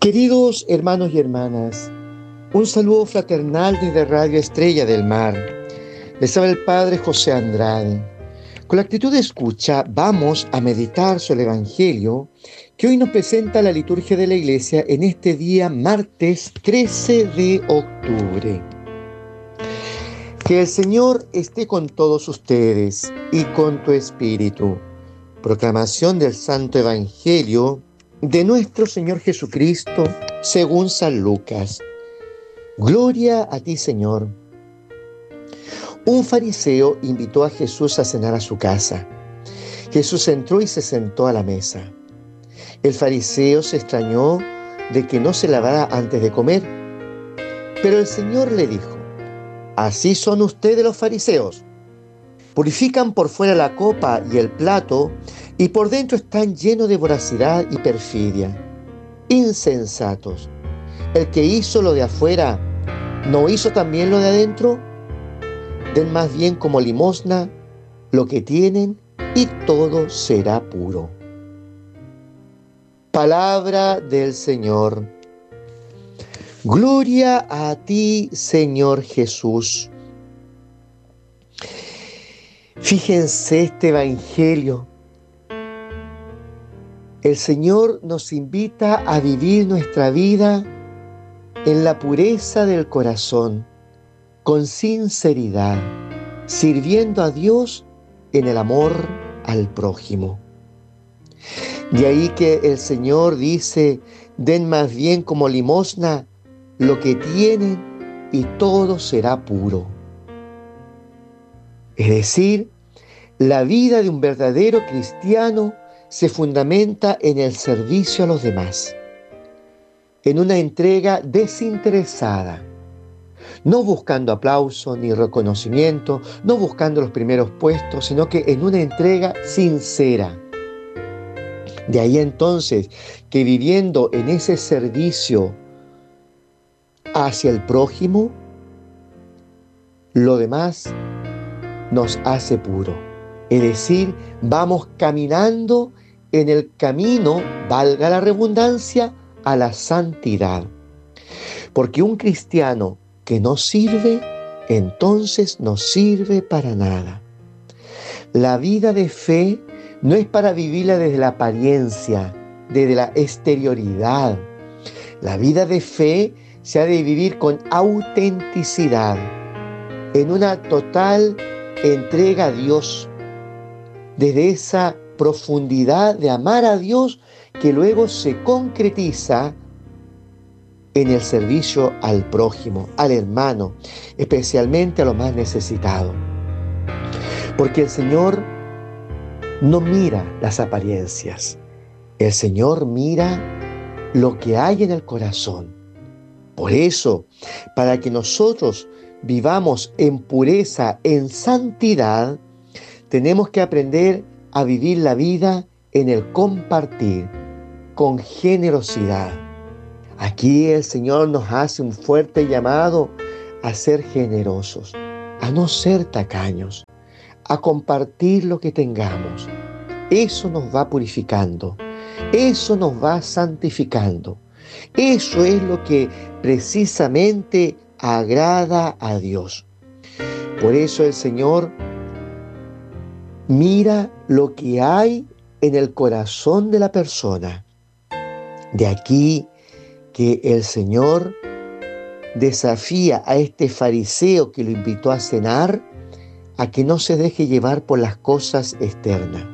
Queridos hermanos y hermanas, un saludo fraternal desde Radio Estrella del Mar. Les habla el Padre José Andrade. Con la actitud de escucha vamos a meditar sobre el Evangelio que hoy nos presenta la liturgia de la Iglesia en este día martes 13 de octubre. Que el Señor esté con todos ustedes y con tu espíritu. Proclamación del Santo Evangelio de nuestro Señor Jesucristo según San Lucas. Gloria a ti, Señor. Un fariseo invitó a Jesús a cenar a su casa. Jesús entró y se sentó a la mesa. El fariseo se extrañó de que no se lavara antes de comer. Pero el Señor le dijo: así son ustedes los fariseos. Purifican por fuera la copa y el plato, y por dentro están llenos de voracidad y perfidia. Insensatos. El que hizo lo de afuera, ¿no hizo también lo de adentro? Den más bien como limosna lo que tienen, y todo será puro. Palabra del Señor. Gloria a ti, Señor Jesús. Fíjense este Evangelio. El Señor nos invita a vivir nuestra vida en la pureza del corazón, con sinceridad, sirviendo a Dios en el amor al prójimo. De ahí que el Señor dice: den más bien como limosna lo que tienen, y todo será puro. Es decir, la vida de un verdadero cristiano se fundamenta en el servicio a los demás, en una entrega desinteresada, no buscando aplauso ni reconocimiento, no buscando los primeros puestos, sino que en una entrega sincera. De ahí entonces que viviendo en ese servicio hacia el prójimo, lo demás nos hace puro. Es decir, vamos caminando en el camino, valga la redundancia, a la santidad. Porque un cristiano que no sirve, entonces no sirve para nada. La vida de fe no es para vivirla desde la apariencia, desde la exterioridad. La vida de fe se ha de vivir con autenticidad, en una total entrega a Dios, desde esa profundidad de amar a Dios que luego se concretiza en el servicio al prójimo, al hermano, especialmente a los más necesitados. Porque el Señor no mira las apariencias, el Señor mira lo que hay en el corazón. Por eso, para que nosotros vivamos en pureza, en santidad, tenemos que aprender a vivir la vida en el compartir, con generosidad. Aquí el Señor nos hace un fuerte llamado a ser generosos, a no ser tacaños, a compartir lo que tengamos. Eso nos va purificando, eso nos va santificando. Eso es lo que precisamente agrada a Dios. Por eso el Señor mira lo que hay en el corazón de la persona. De aquí que el Señor desafía a este fariseo que lo invitó a cenar a que no se deje llevar por las cosas externas.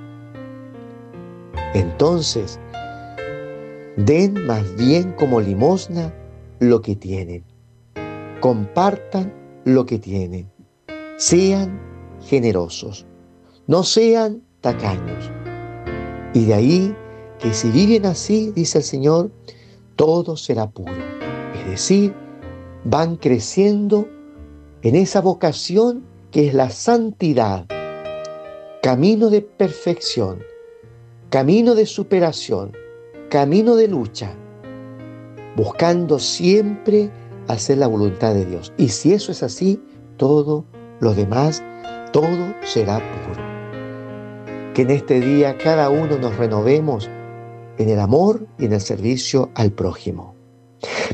Entonces, den más bien como limosna lo que tienen. Compartan lo que tienen. Sean generosos. No sean tacaños. Y de ahí que si viven así, dice el Señor, todo será puro. Es decir, van creciendo en esa vocación que es la santidad. Camino de perfección, camino de superación, camino de lucha, buscando siempre hacer la voluntad de Dios. Y si eso es así, todo lo demás, todo será puro. Que en este día cada uno nos renovemos en el amor y en el servicio al prójimo.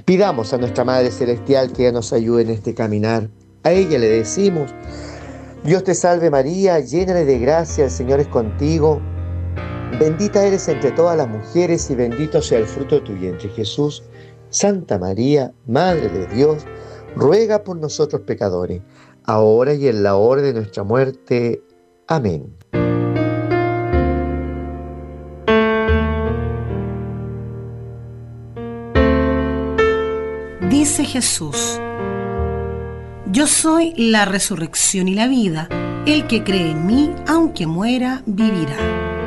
Pidamos a nuestra Madre Celestial que ella nos ayude en este caminar. A ella le decimos: Dios te salve María, llena de gracia, el Señor es contigo. Bendita eres entre todas las mujeres y bendito sea el fruto de tu vientre, Jesús. Santa María, Madre de Dios, ruega por nosotros pecadores, ahora y en la hora de nuestra muerte. Amén. Dice Jesús: yo soy la resurrección y la vida. El que cree en mí, aunque muera, vivirá.